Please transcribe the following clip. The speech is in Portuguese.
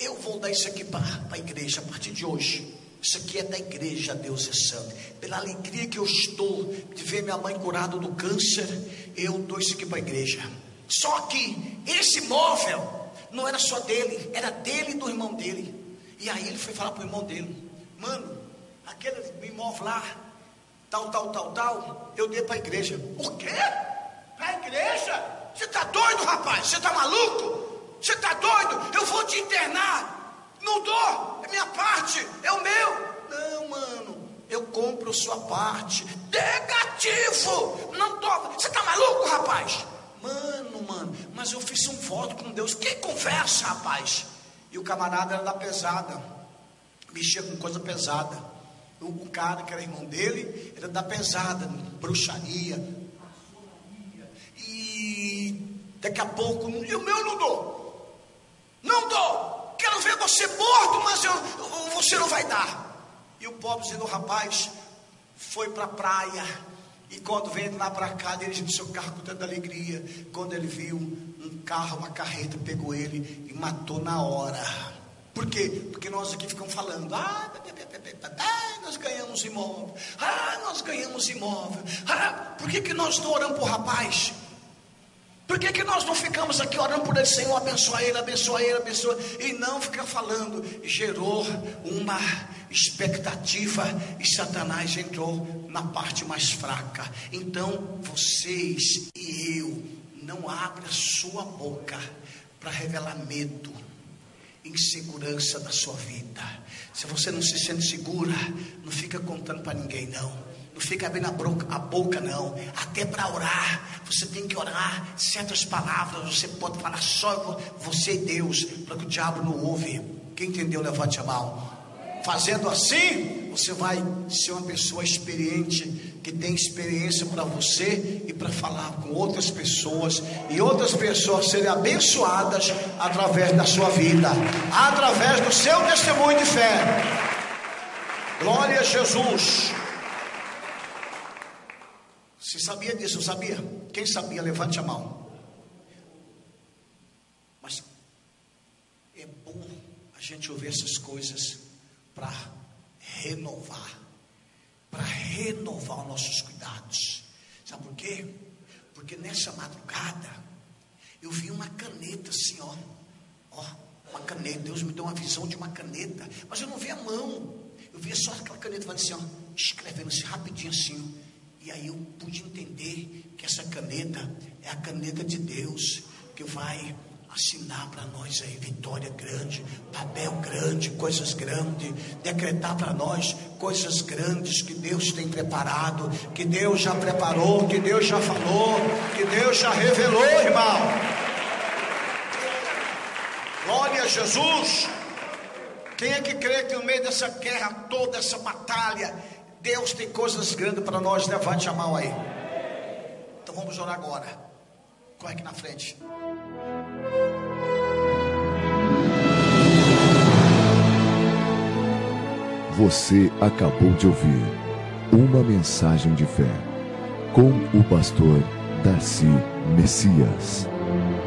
eu vou dar isso aqui para a igreja a partir de hoje. Isso aqui é da igreja, Deus é santo. Pela alegria que eu estou de ver minha mãe curada do câncer, eu dou isso aqui para a igreja. Só que esse móvel não era só dele, era dele e do irmão dele. E aí ele foi falar para o irmão dele: mano, aquele imóvel lá, tal, eu dei para a igreja. O quê? Para a igreja? Você está doido, rapaz? Você está maluco? Você está doido? Eu vou te internar. Não dou, é minha parte, é o meu. Não, mano, eu compro sua parte. Negativo, não dou. Você está maluco, rapaz? Mano, mas eu fiz um voto com Deus. Que conversa, rapaz? E o camarada era da pesada, mexia com coisa pesada. O cara que era irmão dele era da pesada, bruxaria. E daqui a pouco, e o meu não dou. Não dou. Quero ver você morto, mas você não vai dar. E o pobrezinho do rapaz foi para a praia. E quando veio lá para cá, dirigindo seu carro com tanta alegria, quando ele viu um carro, uma carreta, pegou ele e matou na hora. Por quê? Porque nós aqui ficamos falando: nós ganhamos imóvel. Nós ganhamos imóvel. Por que nós não oramos por rapaz? Por que nós não ficamos aqui orando por ele? Senhor, abençoa ele, abençoa ele, abençoa. E não ficar falando. Gerou uma expectativa e Satanás entrou na parte mais fraca. Então vocês e eu, não abra sua boca para revelar medo, insegurança da sua vida. Se você não se sente segura, não fica contando para ninguém, não. Não fica abrindo a boca, não. Até para orar, você tem que orar certas palavras. Você pode falar só você e Deus, para que o diabo não ouve. Quem entendeu, levante a mão. Fazendo assim, você vai ser uma pessoa experiente, que tem experiência para você e para falar com outras pessoas, e outras pessoas serem abençoadas através da sua vida, através do seu testemunho de fé. Glória a Jesus. Você sabia disso? Eu sabia. Quem sabia, levante a mão. Mas é bom a gente ouvir essas coisas para renovar os nossos cuidados. Sabe por quê? Porque nessa madrugada eu vi uma caneta assim, ó, uma caneta. Deus me deu uma visão de uma caneta, mas eu não vi a mão. Eu vi só aquela caneta, vai assim, ó, escrevendo assim rapidinho assim. E aí eu pude entender que essa caneta é a caneta de Deus, que vai assinar para nós aí vitória grande, papel grande, coisas grandes, decretar para nós coisas grandes que Deus tem preparado, que Deus já preparou, que Deus já falou, que Deus já revelou, irmão. Glória a Jesus. Quem é que crê que no meio dessa guerra toda, essa batalha, Deus tem coisas grandes para nós? Levante a mão aí. Então vamos orar agora. Corre aqui na frente. Você acabou de ouvir uma mensagem de fé com o pastor Darcy Messias.